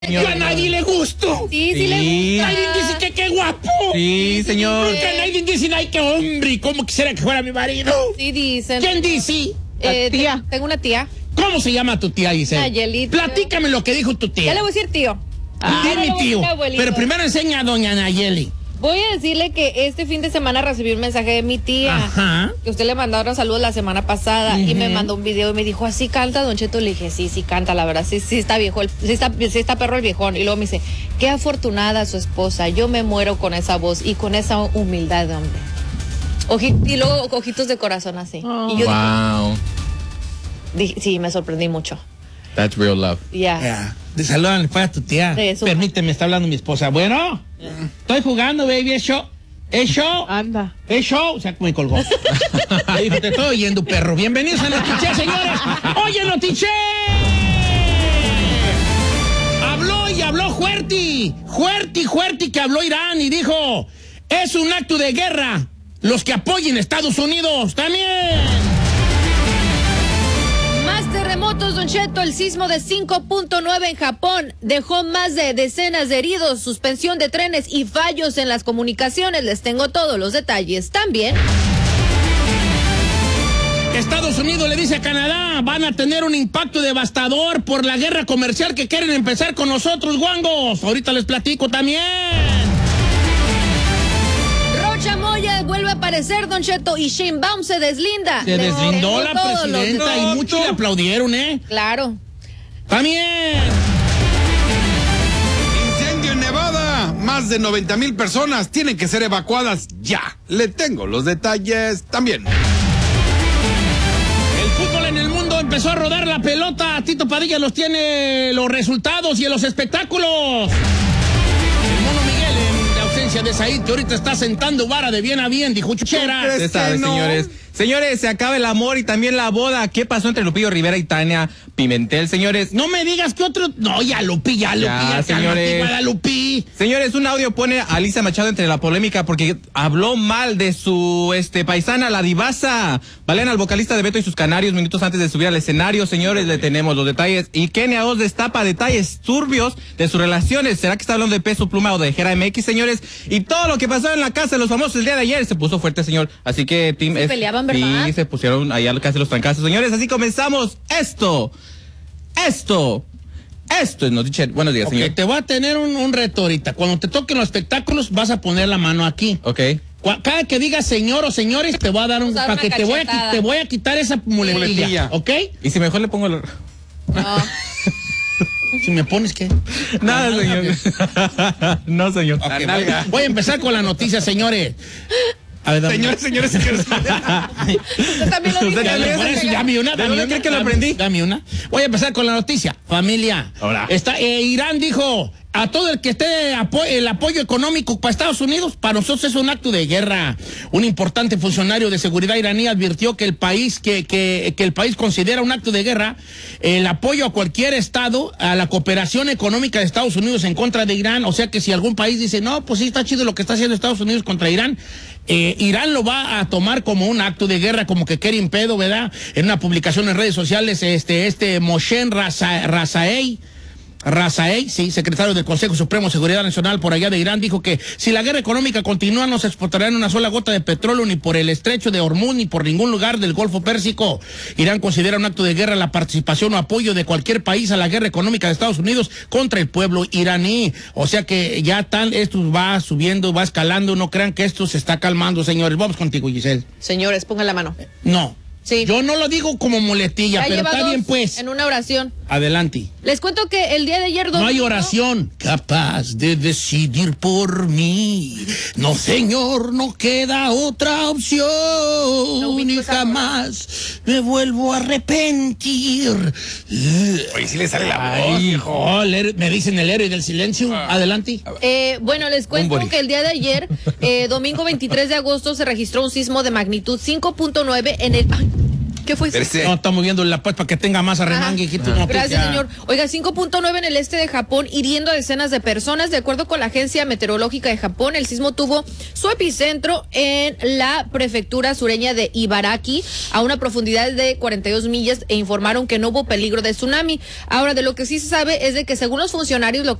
Yo a nadie le gusto. Sí, sí le gusta. Nadie dice que qué guapo. Sí, señor. Nunca nadie dice, ay, qué hombre. ¿Cómo quisiera que fuera mi marido? Sí, dicen. ¿Quién dice? Tía. Tengo una tía. ¿Cómo se llama tu tía, Giselle? Nayelita. Platícame lo que dijo tu tía. Ya le voy a decir tío. Dime, tío. Abuelito. Pero primero enseña a doña Nayeli. Voy a decirle que este fin de semana recibí un mensaje de mi tía. Ajá. Que usted le mandaron saludos la semana pasada y me mandó un video y me dijo, ¿así canta, Don Cheto? Le dije, sí, sí canta, la verdad, sí está viejo, sí está perro el viejón. Y luego me dice, qué afortunada su esposa, yo me muero con esa voz y con esa humildad de hombre. Y luego ojitos de corazón así. Y yo Wow. dije, sí, me sorprendí mucho. That's real love. Ya. De saludan para tu tía. Eso. Permíteme, está hablando mi esposa. Bueno, estoy jugando, baby, es show. ¿Es show? Anda. ¿Es show? O sea, me colgó. Dijo, te estoy oyendo, perro. Bienvenidos a Notiche, señores. Oye, Notiche. Habló y habló fuerte, que habló Irán y dijo, es un acto de guerra. Los que apoyen Estados Unidos también. Más terremotos, Don Cheto. El sismo de 5.9 en Japón dejó más de decenas de heridos, suspensión de trenes y fallos en las comunicaciones. Les tengo todos los detalles también. Estados Unidos le dice a Canadá, van a tener un impacto devastador por la guerra comercial que quieren empezar con nosotros, guangos. Ahorita les platico también. Rocha Moya vuelve a aparecer, Don Cheto, y Sheinbaum se deslinda. Se Les deslindó tengo la todos los presidenta y detalles. muchos le aplaudieron, ¿eh? Claro. También. Incendio en Nevada. Más de 90,000 personas tienen que ser evacuadas ya. Le tengo los detalles también. El fútbol en el mundo empezó a rodar la pelota. Tito Padilla los tiene los resultados y en los espectáculos. El mono Miguel en la ausencia de Said, que ahorita está sentando vara de bien a bien, dijo Chuchera. ¿Crees? Usted sabe, que no? señores. Señores, se acaba el amor y también la boda. ¿Qué pasó entre Lupillo Rivera y Tania Pimentel, señores? No me digas que otro. No, ya Lupi, Ya, señores. Guadalupi. Señores, un audio pone a Alicia Machado entre la polémica porque habló mal de su paisana, la divasa. Balean al vocalista de Beto y sus Canarios minutos antes de subir al escenario. Señores, le tenemos los detalles. Y Kenia Oz destapa detalles turbios de sus relaciones. ¿Será que está hablando de Peso Pluma o de Jera MX, señores? Y todo lo que pasó en la casa de los famosos el día de ayer se puso fuerte, señor. Así que Team Se peleaban, ¿verdad? Sí, se pusieron allá casi los trancazos. Señores, así comenzamos Esto es Notiche. Buenos días, Ok, señor. te voy a tener un reto ahorita. Cuando te toquen los espectáculos, vas a poner la mano aquí. Ok. Cada que digas señor o señores, te voy a dar un. Vamos a dar Para que una te cachetada. voy a quitar esa muletilla. Muletilla. ¿Ok? Y si mejor le pongo No. Si me pones, ¿qué? Nada, señor. No, señor. Ok, La nalga. voy a empezar con la noticia, señores. A ver, dame. Señores. Usted también lo dijo. Usted también. Por eso, dame una. ¿De dónde cree que lo aprendí? Dame una. Voy a empezar con la noticia. Familia. Ahora. Irán dijo a todo el que esté el apoyo económico para Estados Unidos, para nosotros es un acto de guerra. Un importante funcionario de seguridad iraní advirtió que el país que el país considera un acto de guerra el apoyo a cualquier estado, a la cooperación económica de Estados Unidos en contra de Irán. O sea que si algún país dice, no, pues sí está chido lo que está haciendo Estados Unidos contra Irán, Irán lo va a tomar como un acto de guerra, como que quiere impedo, ¿verdad? En una publicación en redes sociales, Moshen Razaei, sí, secretario del Consejo Supremo de Seguridad Nacional por allá de Irán, dijo que si la guerra económica continúa no se exportará una sola gota de petróleo ni por el estrecho de Hormuz ni por ningún lugar del Golfo Pérsico. Irán considera un acto de guerra la participación o apoyo de cualquier país a la guerra económica de Estados Unidos contra el pueblo iraní. O sea que ya esto va subiendo, va escalando, no crean que esto se está calmando, señores. Vamos contigo, Giselle. Señores, pongan la mano. No. Sí. Yo no lo digo como muletilla, Ya pero lleva está dos bien pues. en una oración. Adelante. Les cuento que el día de ayer... No hay domingo- oración capaz de decidir por mí. No, señor, no queda otra opción. ubico Ni esa jamás me vuelvo a arrepentir. Oye, si le sale la voz, Ay, viejo. hijo, me dicen el héroe del silencio. Adelante. Bueno, les cuento Boris. que el día de ayer, domingo 23 de agosto, se registró un sismo de magnitud 5.9 en el... Ay, ¿Qué fue eso? No, estamos viendo la pues para que tenga más arremangue. Gracias, señor. Oiga, 5.9 en el este de Japón, hiriendo a decenas de personas. De acuerdo con la Agencia Meteorológica de Japón, el sismo tuvo su epicentro en la prefectura sureña de Ibaraki, a una profundidad de 42 millas, e informaron que no hubo peligro de tsunami. Ahora, de lo que sí se sabe es de que según los funcionarios locales,